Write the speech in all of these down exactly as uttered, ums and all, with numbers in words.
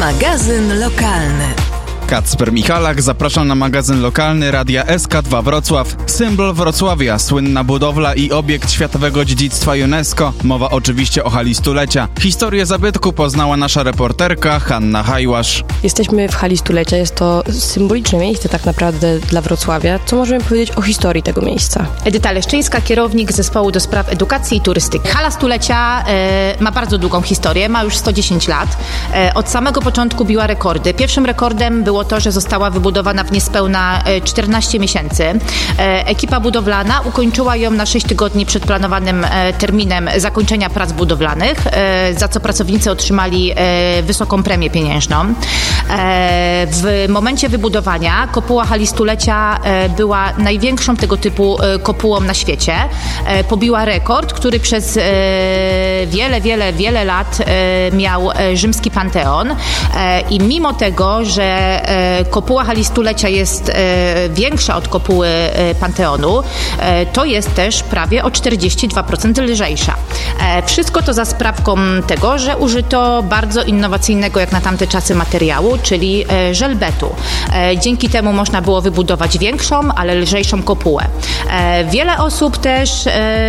Magazyn lokalny. Kacper Michalak, zapraszam na magazyn lokalny Radia S K dwa Wrocław. Symbol Wrocławia, słynna budowla i obiekt Światowego Dziedzictwa UNESCO. Mowa oczywiście o hali stulecia. Historię zabytku poznała nasza reporterka Hanna Hajłasz. Jesteśmy w hali stulecia, jest to symboliczne miejsce tak naprawdę dla Wrocławia. Co możemy powiedzieć o historii tego miejsca? Edyta Leszczyńska, kierownik Zespołu do Spraw Edukacji i Turystyki. Hala stulecia e, ma bardzo długą historię, ma już sto dziesięć lat. E, od samego początku biła rekordy. Pierwszym rekordem było to, że została wybudowana w niespełna czternaście miesięcy. Ekipa budowlana ukończyła ją na sześć tygodni przed planowanym terminem zakończenia prac budowlanych, za co pracownicy otrzymali wysoką premię pieniężną. W momencie wybudowania kopuła hali stulecia była największą tego typu kopułą na świecie. Pobiła rekord, który przez wiele, wiele, wiele lat miał rzymski Panteon i mimo tego, że kopuła hali stulecia jest większa od kopuły Panteonu, to jest też prawie o czterdzieści dwa procent lżejsza. Wszystko to za sprawką tego, że użyto bardzo innowacyjnego jak na tamte czasy materiału, czyli żelbetu. Dzięki temu można było wybudować większą, ale lżejszą kopułę. Wiele osób też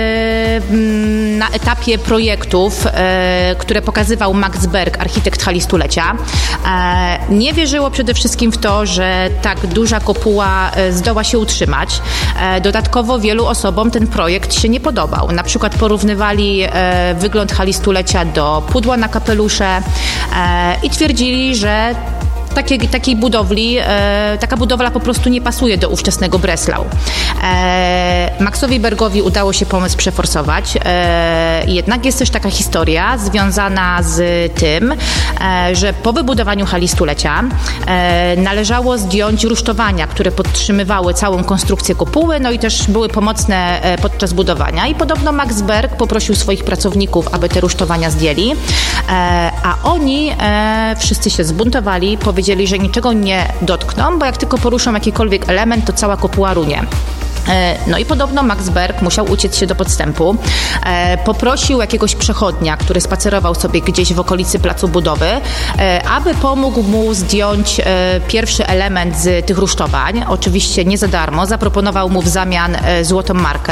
na etapie projektów, które pokazywał Max Berg, architekt hali stulecia, nie wierzyło przede wszystkim w to, że tak duża kopuła zdoła się utrzymać. Dodatkowo wielu osobom ten projekt się nie podobał. Na przykład porównywali wygląd hali stulecia do pudła na kapelusze i twierdzili, że Takiej, takiej budowli, e, taka budowla po prostu nie pasuje do ówczesnego Breslau. E, Maxowi Bergowi udało się pomysł przeforsować, e, jednak jest też taka historia związana z tym, e, że po wybudowaniu hali stulecia e, należało zdjąć rusztowania, które podtrzymywały całą konstrukcję kopuły, no i też były pomocne e, podczas budowania i podobno Max Berg poprosił swoich pracowników, aby te rusztowania zdjęli, e, a oni e, wszyscy się zbuntowali, powiedzieli, że niczego nie dotkną, bo jak tylko poruszą jakikolwiek element, to cała kopuła runie. No i podobno Max Berg musiał uciec się do podstępu. Poprosił jakiegoś przechodnia, który spacerował sobie gdzieś w okolicy placu budowy, aby pomógł mu zdjąć pierwszy element z tych rusztowań. Oczywiście nie za darmo. Zaproponował mu w zamian złotą markę.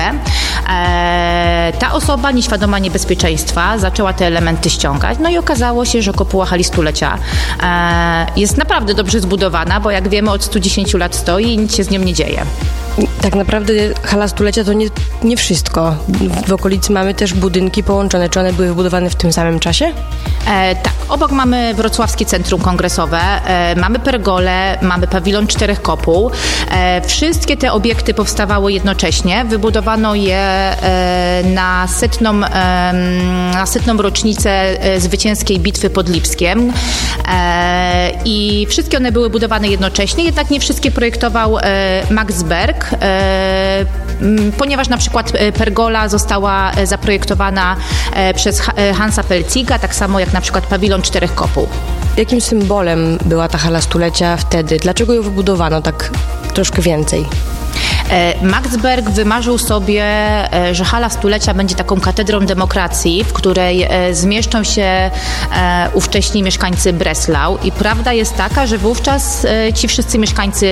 Ta osoba, nieświadoma niebezpieczeństwa, zaczęła te elementy ściągać. No i okazało się, że kopuła hali stulecia jest naprawdę dobrze zbudowana, bo jak wiemy od stu dziesięciu lat stoi i nic się z nią nie dzieje. Tak naprawdę hala stulecia to nie, nie wszystko. W okolicy mamy też budynki połączone. Czy one były wybudowane w tym samym czasie? E, tak, obok mamy Wrocławskie Centrum Kongresowe, e, mamy pergolę, mamy pawilon czterech kopuł. E, wszystkie te obiekty powstawały jednocześnie. Wybudowano je e, na, setną, e, na setną rocznicę e, zwycięskiej bitwy pod Lipskiem. E, I wszystkie one były budowane jednocześnie, jednak nie wszystkie projektował e, Max Berg, e, ponieważ na przykład pergola została zaprojektowana e, przez Hansa Pelziga, tak samo jak na przykład pawilon czterech kopuł. Jakim symbolem była ta hala stulecia wtedy? Dlaczego ją wybudowano tak troszkę więcej? Max Berg wymarzył sobie, że hala stulecia będzie taką katedrą demokracji, w której zmieszczą się ówcześni mieszkańcy Breslau i prawda jest taka, że wówczas ci wszyscy mieszkańcy,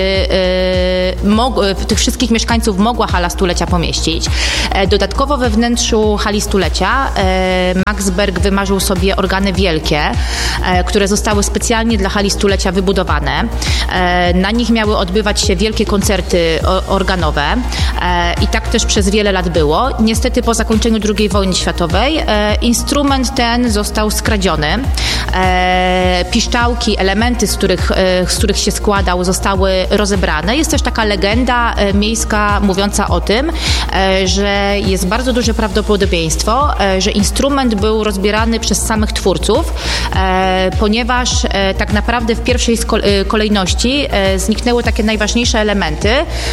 tych wszystkich mieszkańców mogła hala stulecia pomieścić. Dodatkowo we wnętrzu hali stulecia Max Berg wymarzył sobie organy wielkie, które zostały specjalnie dla hali stulecia wybudowane. Na nich miały odbywać się wielkie koncerty organowe. I tak też przez wiele lat było. Niestety po zakończeniu drugiej wojny światowej instrument ten został skradziony. Piszczałki, elementy, z których, z których się składał, zostały rozebrane. Jest też taka legenda miejska mówiąca o tym, że jest bardzo duże prawdopodobieństwo, że instrument był rozbierany przez samych twórców, ponieważ tak naprawdę w pierwszej kolejności zniknęły takie najważniejsze elementy.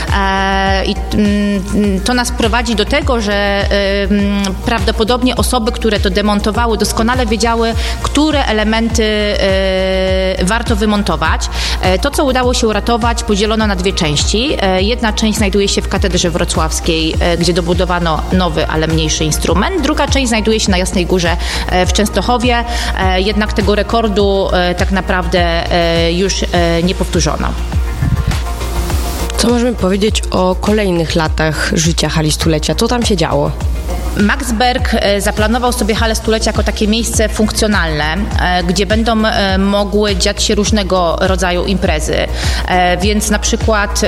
I to nas prowadzi do tego, że prawdopodobnie osoby, które to demontowały, doskonale wiedziały, które elementy warto wymontować. To, co udało się uratować, podzielono na dwie części. Jedna część znajduje się w Katedrze Wrocławskiej, gdzie dobudowano nowy, ale mniejszy instrument. Druga część znajduje się na Jasnej Górze w Częstochowie. Jednak jednak tego rekordu tak naprawdę już nie powtórzono. Co możemy powiedzieć o kolejnych latach życia hali stulecia? Co tam się działo? Max Berg zaplanował sobie halę stulecia jako takie miejsce funkcjonalne, gdzie będą mogły dziać się różnego rodzaju imprezy. Więc na przykład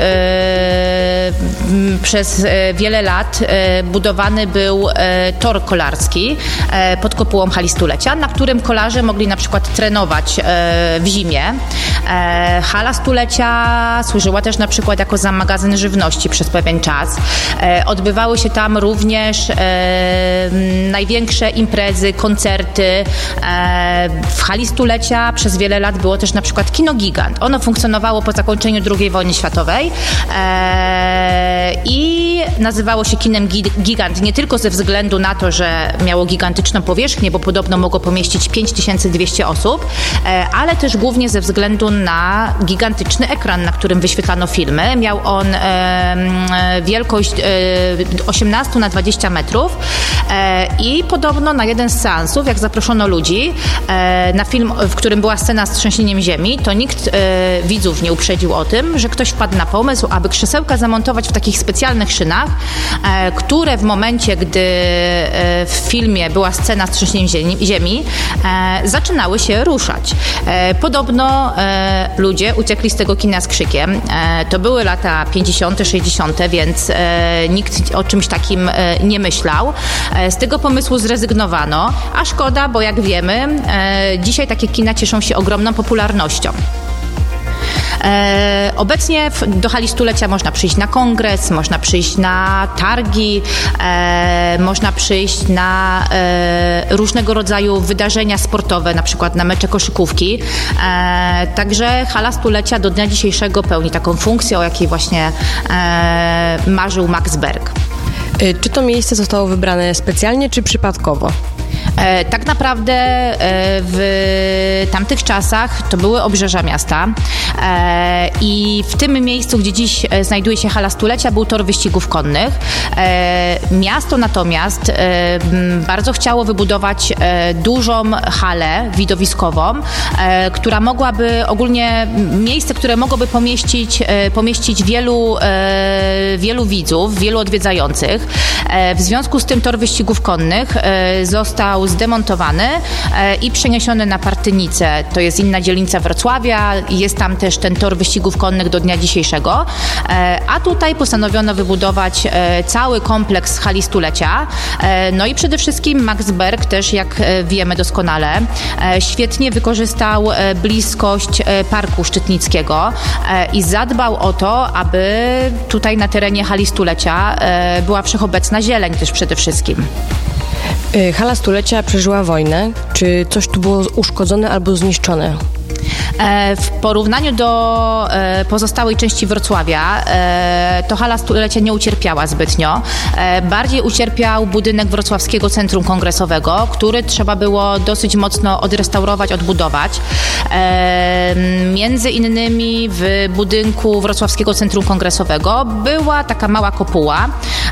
przez wiele lat budowany był tor kolarski pod kopułą hali stulecia, na którym kolarze mogli na przykład trenować w zimie. Hala stulecia służyła też na przykład jako za magazyn żywności przez pewien czas. Odbywały się tam również największe imprezy, koncerty. W hali stulecia przez wiele lat było też na przykład kino Gigant. Ono funkcjonowało po zakończeniu drugiej wojny światowej i nazywało się kinem Gigant nie tylko ze względu na to, że miało gigantyczną powierzchnię, bo podobno mogło pomieścić pięć tysięcy dwieście osób, ale też głównie ze względu na gigantyczny ekran, na którym wyświetlano filmy. Miał on wielkość osiemnaście na dwadzieścia metrów i podobno na jeden z seansów, jak zaproszono ludzi na film, w którym była scena z trzęsieniem ziemi, to nikt widzów nie uprzedził o tym, że ktoś wpadł na pomysł, aby krzesełka zamontować w takich specjalnych szynach, które w momencie, gdy w filmie była scena z trzęsieniem ziemi, zaczynały się ruszać. Podobno ludzie uciekli z tego kina z krzykiem. To były lata pięćdziesiąte, sześćdziesiąte, więc nikt o czymś takim nie myślał. Z tego pomysłu zrezygnowano, a szkoda, bo jak wiemy, dzisiaj takie kina cieszą się ogromną popularnością. E, obecnie w, do hali stulecia można przyjść na kongres, można przyjść na targi, e, można przyjść na e, różnego rodzaju wydarzenia sportowe, na przykład na mecze koszykówki. E, także hala stulecia do dnia dzisiejszego pełni taką funkcję, o jakiej właśnie e, marzył Max Berg. Czy to miejsce zostało wybrane specjalnie, czy przypadkowo? E, tak naprawdę e, w tamtych czasach to były obrzeża miasta e, i w tym miejscu, gdzie dziś znajduje się hala stulecia, był tor wyścigów konnych. E, miasto natomiast e, bardzo chciało wybudować e, dużą halę widowiskową, e, która mogłaby ogólnie, miejsce, które mogłoby pomieścić, e, pomieścić wielu, e, wielu widzów, wielu odwiedzających. E, w związku z tym tor wyścigów konnych e, został zdemontowany e, i przeniesiony na Partynicę. To jest inna dzielnica Wrocławia i jest tam też ten tor wyścigów konnych do dnia dzisiejszego. E, a tutaj postanowiono wybudować e, cały kompleks hali stulecia. E, no i przede wszystkim Max Berg też, jak e, wiemy doskonale, e, świetnie wykorzystał e, bliskość e, Parku Szczytnickiego e, i zadbał o to, aby tutaj na terenie hali stulecia e, była wszechobecna zieleń też przede wszystkim. Hala stulecia przeżyła wojnę. Czy coś tu było uszkodzone albo zniszczone? W porównaniu do pozostałej części Wrocławia to hala stulecia nie ucierpiała zbytnio. Bardziej ucierpiał budynek Wrocławskiego Centrum Kongresowego, który trzeba było dosyć mocno odrestaurować, odbudować. Między innymi w budynku Wrocławskiego Centrum Kongresowego była taka mała kopuła,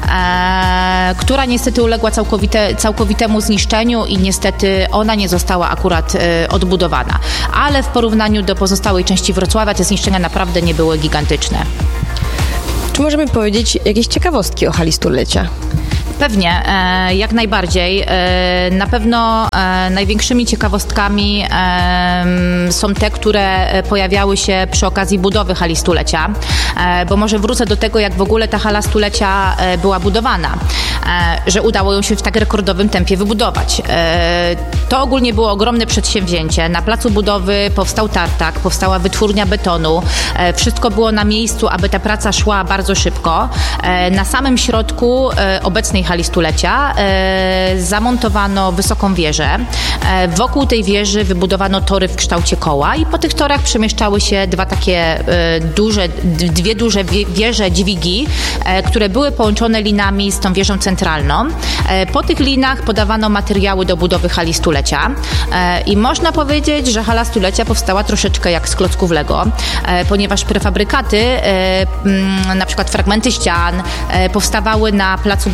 która niestety uległa całkowite, całkowitemu zniszczeniu i niestety ona nie została akurat odbudowana. Ale w porównaniu do pozostałej części Wrocławia te zniszczenia naprawdę nie były gigantyczne. Czy możemy powiedzieć jakieś ciekawostki o hali stulecia? Pewnie, jak najbardziej. Na pewno największymi ciekawostkami są te, które pojawiały się przy okazji budowy hali stulecia, bo może wrócę do tego, jak w ogóle ta hala stulecia była budowana, że udało ją się w tak rekordowym tempie wybudować. To ogólnie było ogromne przedsięwzięcie. Na placu budowy powstał tartak, powstała wytwórnia betonu. Wszystko było na miejscu, aby ta praca szła bardzo szybko. Na samym środku obecnej hali stulecia e, zamontowano wysoką wieżę. E, wokół tej wieży wybudowano tory w kształcie koła i po tych torach przemieszczały się dwa takie e, duże, dwie duże wie, wieże dźwigi, e, które były połączone linami z tą wieżą centralną. E, po tych linach podawano materiały do budowy hali stulecia e, i można powiedzieć, że hala stulecia powstała troszeczkę jak z klocków Lego, e, ponieważ prefabrykaty, e, m, na przykład fragmenty ścian, e, powstawały na placu budowy,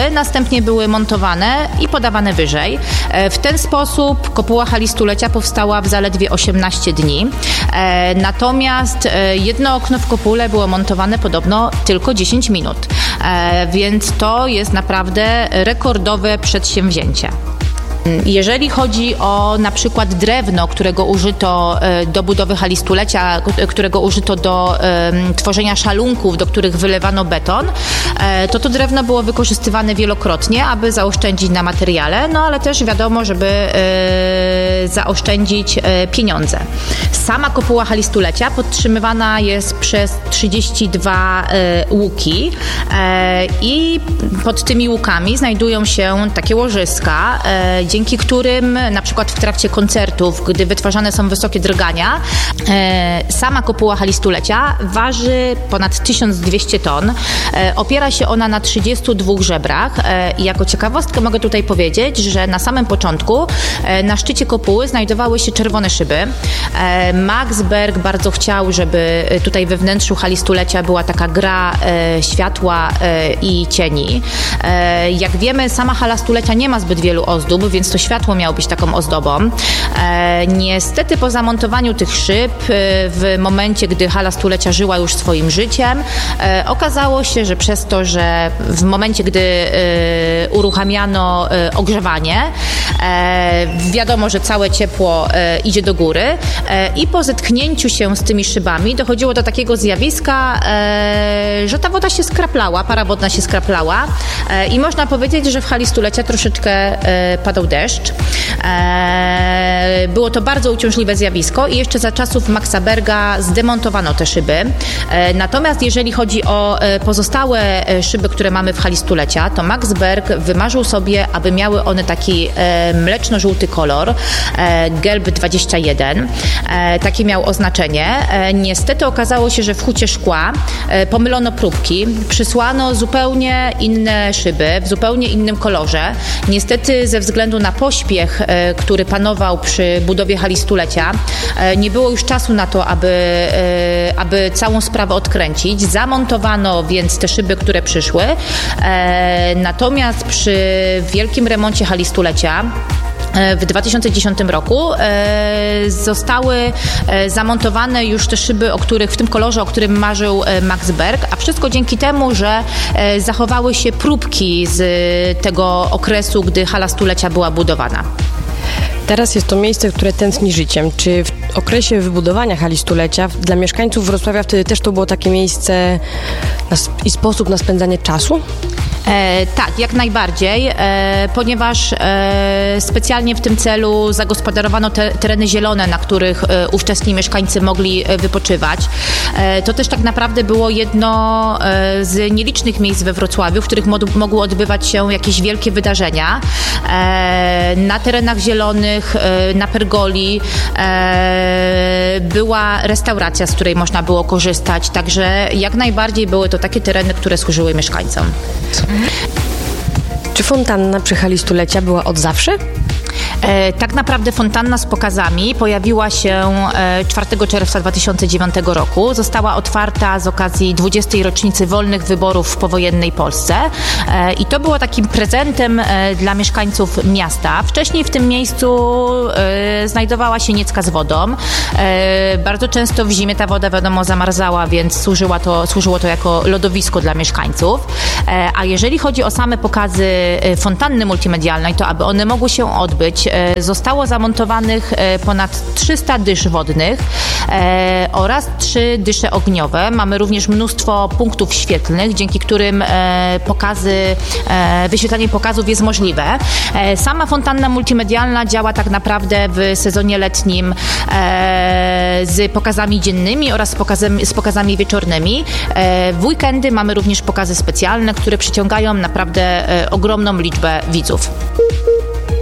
następnie były montowane i podawane wyżej. W ten sposób kopuła hali stulecia powstała w zaledwie osiemnaście dni. Natomiast jedno okno w kopule było montowane podobno tylko dziesięć minut. Więc to jest naprawdę rekordowe przedsięwzięcie. Jeżeli chodzi o na przykład drewno, którego użyto do budowy hali stulecia, którego użyto do um, tworzenia szalunków, do których wylewano beton, to to drewno było wykorzystywane wielokrotnie, aby zaoszczędzić na materiale, no ale też wiadomo, żeby e, zaoszczędzić e, pieniądze. Sama kopuła hali stulecia podtrzymywana jest przez trzydzieści dwa e, łuki e, i pod tymi łukami znajdują się takie łożyska, e, dzięki którym na przykład w trakcie koncertów, gdy wytwarzane są wysokie drgania, e, sama kopuła hali stulecia waży ponad tysiąc dwieście ton. E, opiera się ona na trzydziestu dwóch żebrach e, i jako ciekawostkę mogę tutaj powiedzieć, że na samym początku e, na szczycie kopuły znajdowały się czerwone szyby. E, Max Berg bardzo chciał, żeby tutaj we wnętrzu hali stulecia była taka gra e, światła e, i cieni. E, jak wiemy, sama hala stulecia nie ma zbyt wielu ozdób, więc to światło miało być taką ozdobą. E, niestety po zamontowaniu tych szyb e, w momencie, gdy hala stulecia żyła już swoim życiem, e, okazało się, że przez to, że w momencie, gdy e, uruchamiano e, ogrzewanie, e, wiadomo, że całe ciepło e, idzie do góry e, i po zetknięciu się z tymi szybami dochodziło do takiego zjawiska, e, że ta woda się skraplała, para wodna się skraplała e, i można powiedzieć, że w hali stulecia troszeczkę e, padał deszcz. E, było to bardzo uciążliwe zjawisko i jeszcze za czasów Maxa Berga zdemontowano te szyby. E, natomiast jeżeli chodzi o e, pozostałe e, szyby, które mamy w hali stulecia, to Max Berg wymarzył sobie, aby miały one taki e, mleczno-żółty kolor, e, gelb dwadzieścia jeden. E, takie miał oznaczenie. E, niestety okazało się, że w hucie szkła e, pomylono próbki, przysłano zupełnie inne szyby w zupełnie innym kolorze. Niestety ze względu na pośpiech, e, który panował przy budowie hali stulecia, e, nie było już czasu na to, aby, e, aby całą sprawę odkręcić. Zamontowano więc te szyby, które przyszły. E, natomiast przy wielkim remoncie hali stulecia w dwa tysiące dziesiątym roku e, zostały e, zamontowane już te szyby, o których, w tym kolorze, o którym marzył e, Max Berg, a wszystko dzięki temu, że e, zachowały się próbki z e, tego okresu, gdy hala stulecia była budowana. Teraz jest to miejsce, które tętni życiem. Czy w okresie wybudowania hali stulecia dla mieszkańców Wrocławia wtedy też to było takie miejsce na, i sposób na spędzanie czasu? E, tak, jak najbardziej, e, ponieważ e, specjalnie w tym celu zagospodarowano te tereny zielone, na których e, ówczesni mieszkańcy mogli e, wypoczywać. E, to też tak naprawdę było jedno e, z nielicznych miejsc we Wrocławiu, w których mod- mogły odbywać się jakieś wielkie wydarzenia. E, na terenach zielonych, e, na pergoli e, była restauracja, z której można było korzystać, także jak najbardziej były to takie tereny, które służyły mieszkańcom. Czy fontanna przy hali stulecia była od zawsze? E, tak naprawdę fontanna z pokazami pojawiła się e, czwartego czerwca dwa tysiące dziewiątego roku. Została otwarta z okazji dwudziestej rocznicy wolnych wyborów w powojennej Polsce e, i to było takim prezentem e, dla mieszkańców miasta. Wcześniej w tym miejscu e, znajdowała się niecka z wodą. E, bardzo często w zimie ta woda, wiadomo, zamarzała, więc służyła to, służyło to jako lodowisko dla mieszkańców. E, a jeżeli chodzi o same pokazy e, fontanny multimedialnej, to aby one mogły się odbyć, zostało zamontowanych ponad trzysta dysz wodnych e, oraz trzy dysze ogniowe. Mamy również mnóstwo punktów świetlnych, dzięki którym e, pokazy, e, wyświetlanie pokazów jest możliwe. E, sama fontanna multimedialna działa tak naprawdę w sezonie letnim e, z pokazami dziennymi oraz z pokazami, z pokazami wieczornymi. E, w weekendy mamy również pokazy specjalne, które przyciągają naprawdę e, ogromną liczbę widzów.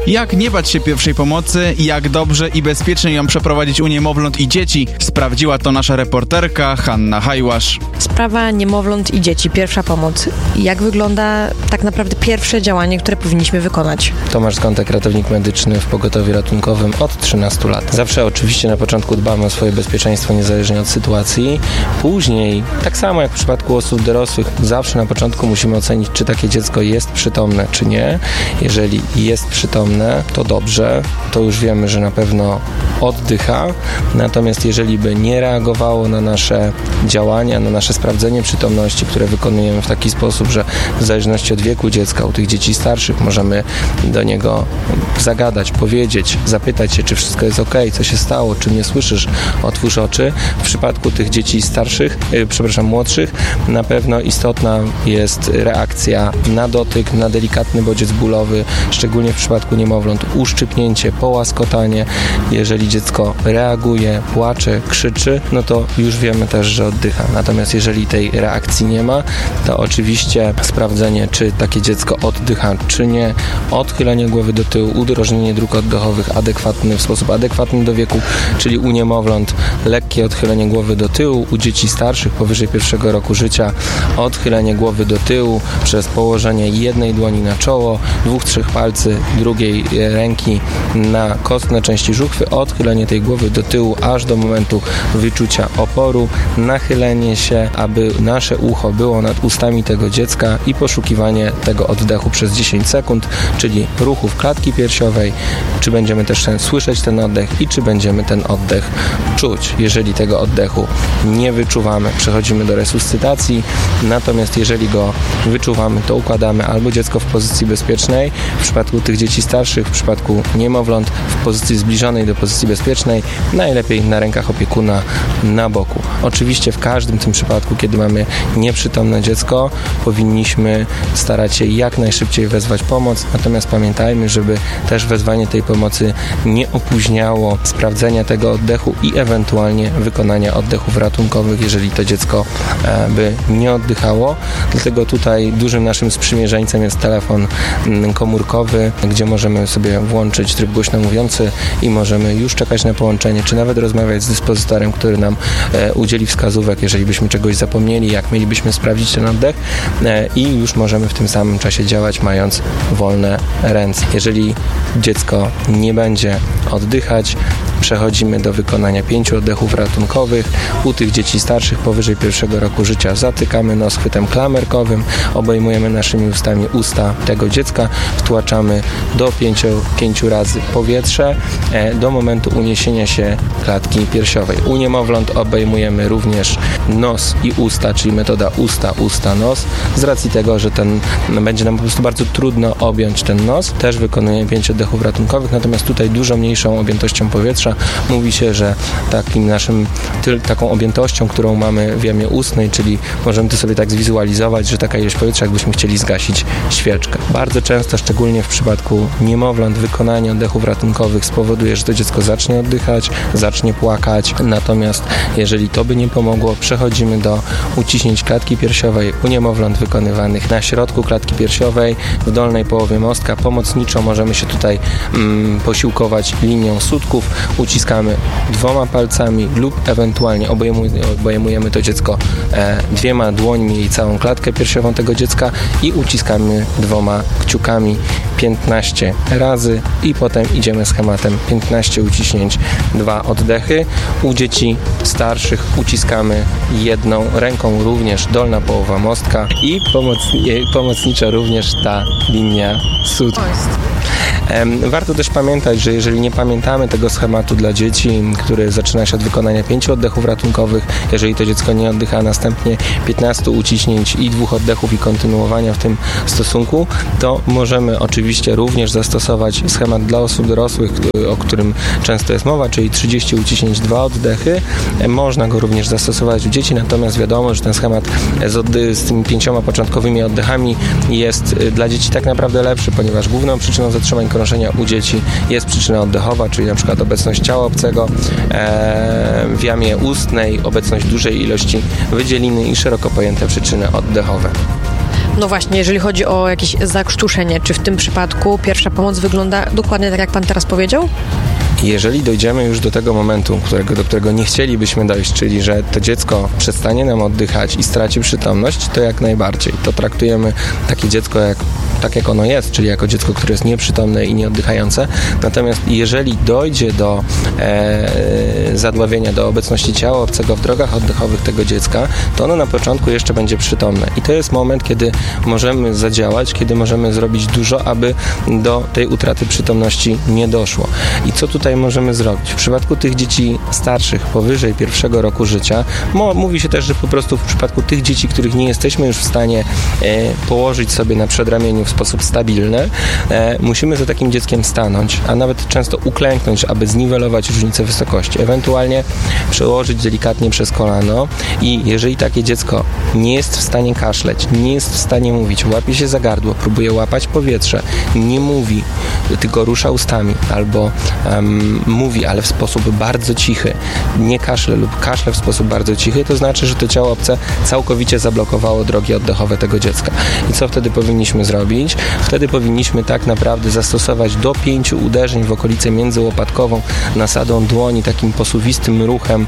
Jak nie bać się pierwszej pomocy, jak dobrze i bezpiecznie ją przeprowadzić u niemowląt i dzieci, sprawdziła to nasza reporterka Hanna Hajłasz. Sprawa niemowląt i dzieci, pierwsza pomoc. Jak wygląda tak naprawdę pierwsze działanie, które powinniśmy wykonać? Tomasz Skątek, ratownik medyczny w pogotowiu ratunkowym od trzynastu lat. Zawsze oczywiście na początku dbamy o swoje bezpieczeństwo niezależnie od sytuacji. Później, tak samo jak w przypadku osób dorosłych, zawsze na początku musimy ocenić, czy takie dziecko jest przytomne, czy nie. Jeżeli jest przytomne, to dobrze, to już wiemy, że na pewno oddycha. Natomiast jeżeli by nie reagowało na nasze działania, na nasze sprawdzenie przytomności, które wykonujemy w taki sposób, że w zależności od wieku dziecka, u tych dzieci starszych możemy do niego zagadać, powiedzieć, zapytać się, czy wszystko jest ok, co się stało, czy mnie słyszysz, otwórz oczy. W przypadku tych dzieci starszych, yy, przepraszam, młodszych, na pewno istotna jest reakcja na dotyk, na delikatny bodziec bólowy, szczególnie w przypadku niemowląt, uszczypnięcie, połaskotanie. Jeżeli dziecko reaguje, płacze, krzyczy, no to już wiemy też, że oddycha. Natomiast jeżeli tej reakcji nie ma, to oczywiście sprawdzenie, czy takie dziecko oddycha, czy nie, odchylenie głowy do tyłu, udrożnienie dróg oddechowych adekwatny, w sposób adekwatny do wieku, czyli u niemowląt lekkie odchylenie głowy do tyłu, u dzieci starszych powyżej pierwszego roku życia odchylenie głowy do tyłu przez położenie jednej dłoni na czoło, dwóch, trzech palcy drugiej ręki na kostne części żuchwy, odchylenie tej głowy do tyłu aż do momentu wyczucia oporu, nachylenie się, aby nasze ucho było nad ustami tego dziecka i poszukiwanie tego oddechu przez dziesięć sekund, czyli ruchów klatki piersiowej, czy będziemy też ten, słyszeć ten oddech i czy będziemy ten oddech czuć. Jeżeli tego oddechu nie wyczuwamy, przechodzimy do resuscytacji, natomiast jeżeli go wyczuwamy, to układamy albo dziecko w pozycji bezpiecznej, w przypadku tych dzieci starszych, w przypadku niemowląt w pozycji zbliżonej do pozycji bezpiecznej, najlepiej na rękach opiekuna na boku. Oczywiście w każdym tym przypadku, kiedy mamy nieprzytomne dziecko, powinniśmy starać się jak najszybciej wezwać pomoc, natomiast pamiętajmy, żeby też wezwanie tej pomocy nie opóźniało sprawdzenia tego oddechu i ewentualnie wykonania oddechów ratunkowych, jeżeli to dziecko e, by nie oddychało. Dlatego tutaj dużym naszym sprzymierzeńcem jest telefon m, komórkowy, gdzie możemy sobie włączyć tryb głośno mówiący i możemy już czekać na połączenie, czy nawet rozmawiać z dyspozytorem, który nam e, udzieli wskazówek, jeżeli byśmy czegoś zapomnieli, jak mielibyśmy sprawdzić ten oddech e, i już możemy w tym samym czasie działać, mając wolne ręce. Jeżeli dziecko nie będzie oddychać, przechodzimy do wykonania pięciu oddechów ratunkowych. U tych dzieci starszych powyżej pierwszego roku życia zatykamy nos chwytem klamerkowym, obejmujemy naszymi ustami usta tego dziecka, wtłaczamy do pięciu, pięciu razy powietrze e, do momentu uniesienia się klatki piersiowej. U niemowląt obejmujemy również nos i usta, czyli metoda usta, usta, nos. Z racji tego, że ten będzie nam po prostu bardzo trudno objąć ten nos, też wykonujemy pięć oddechów ratunkowych, natomiast tutaj dużo mniejszą objętością powietrza. Mówi się, że takim naszym, ty, taką objętością, którą mamy w jamie ustnej, czyli możemy to sobie tak zwizualizować, że taka ilość powietrza, jakbyśmy chcieli zgasić świeczkę. Bardzo często, szczególnie w przypadku niemowląt, wykonanie oddechów ratunkowych spowoduje, że to dziecko zacznie oddychać, zacznie płakać, natomiast jeżeli to by nie pomogło, przechodzimy do uciśnięć klatki piersiowej u niemowląt wykonywanych na środku klatki piersiowej, w dolnej połowie mostka. Pomocniczo możemy się tutaj mm, posiłkować linią sutków, uciskamy dwoma palcami lub ewentualnie obejmujemy, obejmujemy to dziecko e, dwiema dłońmi i całą klatkę piersiową tego dziecka i uciskamy dwoma kciukami piętnaście razy i potem idziemy schematem piętnaście uciśnięć, dwa oddechy. U dzieci starszych uciskamy jedną ręką również dolna połowa mostka i pomocnie, pomocniczo również ta linia sutków. Warto też pamiętać, że jeżeli nie pamiętamy tego schematu dla dzieci, który zaczyna się od wykonania pięciu oddechów ratunkowych, jeżeli to dziecko nie oddycha, następnie piętnastu uciśnięć i dwóch oddechów i kontynuowania w tym stosunku, to możemy oczywiście również zastosować schemat dla osób dorosłych, o którym często jest mowa, czyli trzydzieści uciśnięć, dwa oddechy. Można go również zastosować u dzieci, natomiast wiadomo, że ten schemat z, oddy- z tymi pięcioma początkowymi oddechami jest dla dzieci tak naprawdę lepszy, ponieważ główną przyczyną zatrzymań krążenia u dzieci jest przyczyna oddechowa, czyli na przykład obecność ciała obcego e, w jamie ustnej, obecność dużej ilości wydzieliny i szeroko pojęte przyczyny oddechowe. No właśnie, jeżeli chodzi o jakieś zakrztuszenie, czy w tym przypadku pierwsza pomoc wygląda dokładnie tak, jak pan teraz powiedział? Jeżeli dojdziemy już do tego momentu, którego, do którego nie chcielibyśmy dojść, czyli że to dziecko przestanie nam oddychać i straci przytomność, to jak najbardziej. To traktujemy takie dziecko jak, tak, jak ono jest, czyli jako dziecko, które jest nieprzytomne i nieoddychające. Natomiast jeżeli dojdzie do e, zadławienia, do obecności ciała obcego w drogach oddechowych tego dziecka, to ono na początku jeszcze będzie przytomne. I to jest moment, kiedy możemy zadziałać, kiedy możemy zrobić dużo, aby do tej utraty przytomności nie doszło. I co tutaj możemy zrobić? W przypadku tych dzieci starszych, powyżej pierwszego roku życia, mo, mówi się też, że po prostu w przypadku tych dzieci, których nie jesteśmy już w stanie e, położyć sobie na przedramieniu w sposób stabilny, e, musimy za takim dzieckiem stanąć, a nawet często uklęknąć, aby zniwelować różnicę wysokości. Ewentualnie przełożyć delikatnie przez kolano i jeżeli takie dziecko nie jest w stanie kaszleć, nie jest w stanie mówić, łapie się za gardło, próbuje łapać powietrze, nie mówi, tylko rusza ustami albo um, mówi, ale w sposób bardzo cichy, nie kaszle lub kaszle w sposób bardzo cichy, to znaczy, że to ciało obce całkowicie zablokowało drogi oddechowe tego dziecka. I co wtedy powinniśmy zrobić? Wtedy powinniśmy tak naprawdę zastosować do pięciu uderzeń w okolicę międzyłopatkową nasadą dłoni, takim posuwistym ruchem,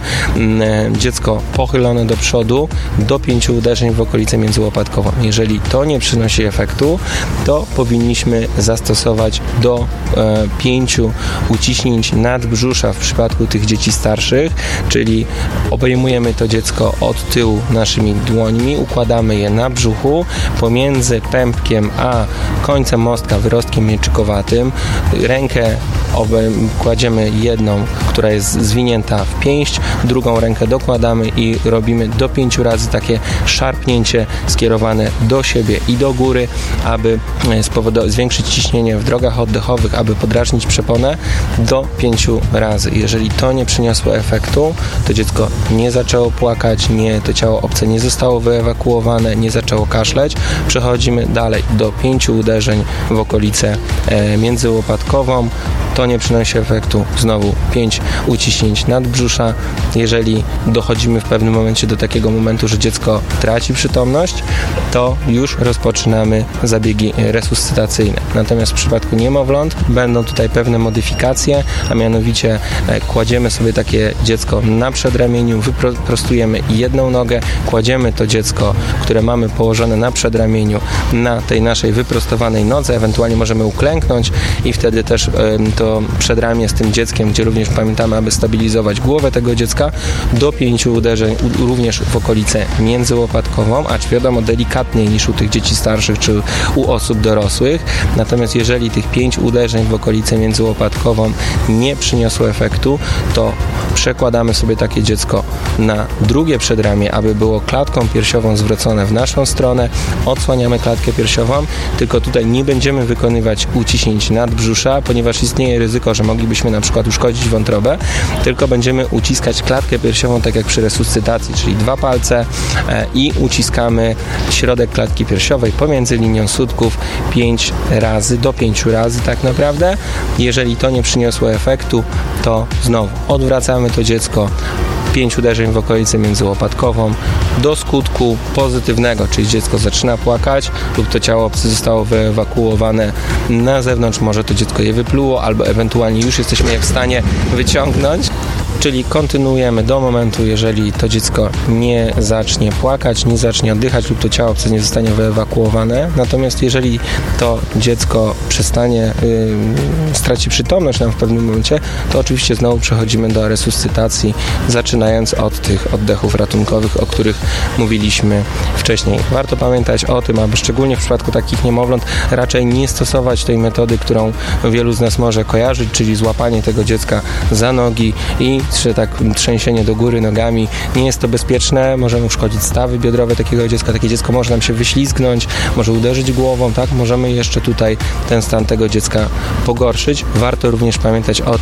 dziecko pochylone do przodu, do pięciu uderzeń w okolicę międzyłopatkową. Jeżeli to nie przynosi efektu, to powinniśmy zastosować do e, pięciu uciśnięć nadbrzusza w przypadku tych dzieci starszych, czyli obejmujemy to dziecko od tyłu naszymi dłońmi, układamy je na brzuchu, pomiędzy pępkiem a końcem mostka, wyrostkiem mieczykowatym. Rękę kładziemy jedną, która jest zwinięta w pięść, drugą rękę dokładamy i robimy do pięciu razy takie szarpnięcie skierowane do siebie i do góry, aby spowodować, zwiększyć ciśnienie w drogach oddechowych, aby podrażnić przeponę do pięciu razy. Jeżeli to nie przyniosło efektu, to dziecko nie zaczęło płakać, nie, to ciało obce nie zostało wyewakuowane, nie zaczęło kaszleć, przechodzimy dalej do pięciu uderzeń w okolicę e, międzyłopatkową. To nie przynosi efektu. Znowu pięć uciśnięć nadbrzusza. Jeżeli dochodzimy w pewnym momencie do takiego momentu, że dziecko traci przytomność, to już rozpoczynamy zabiegi resuscytacyjne. Natomiast w przypadku niemowląt będą tutaj pewne modyfikacje, a mianowicie kładziemy sobie takie dziecko na przedramieniu, wyprostujemy jedną nogę, kładziemy to dziecko, które mamy położone na przedramieniu, na tej naszej wyprostowanej nodze, ewentualnie możemy uklęknąć i wtedy też to przedramię z tym dzieckiem, gdzie również pamiętamy, aby stabilizować głowę tego dziecka, do pięciu uderzeń również w okolicę międzyłopatkową, acz wiadomo delikatniej niż u tych dzieci starszych czy u osób dorosłych. Natomiast jeżeli tych pięć uderzeń w okolicę międzyłopatkową nie przyniosło efektu, to przekładamy sobie takie dziecko na drugie przedramię, aby było klatką piersiową zwrócone w naszą stronę, odsłaniamy klatkę piersiową, tylko tutaj nie będziemy wykonywać uciśnięć nadbrzusza, ponieważ istnieje ryzyko, że moglibyśmy na przykład uszkodzić wątrobę, tylko będziemy uciskać klatkę piersiową tak jak przy resuscytacji, czyli dwa palce e, i uciskamy środek klatki piersiowej pomiędzy linią sutków pięć razy, do pięciu razy tak naprawdę. Jeżeli to nie przyniosło efektu, to znowu odwracamy to dziecko, pięć uderzeń w okolicę międzyłopatkową do skutku pozytywnego, czyli dziecko zaczyna płakać lub to ciało obce zostało wyewakuowane na zewnątrz, może to dziecko je wypluło albo ewentualnie już jesteśmy je w stanie wyciągnąć. Czyli kontynuujemy do momentu, jeżeli to dziecko nie zacznie płakać, nie zacznie oddychać lub to ciało obce nie zostanie wyewakuowane. Natomiast jeżeli to dziecko przestanie, yy, straci przytomność nam w pewnym momencie, to oczywiście znowu przechodzimy do resuscytacji, zaczynając od tych oddechów ratunkowych, o których mówiliśmy wcześniej. Warto pamiętać o tym, aby szczególnie w przypadku takich niemowląt raczej nie stosować tej metody, którą wielu z nas może kojarzyć, czyli złapanie tego dziecka za nogi i czy tak trzęsienie do góry nogami. Nie jest to bezpieczne, możemy uszkodzić stawy biodrowe takiego dziecka, takie dziecko może nam się wyślizgnąć, może uderzyć głową, tak? Możemy jeszcze tutaj ten stan tego dziecka pogorszyć. Warto również pamiętać o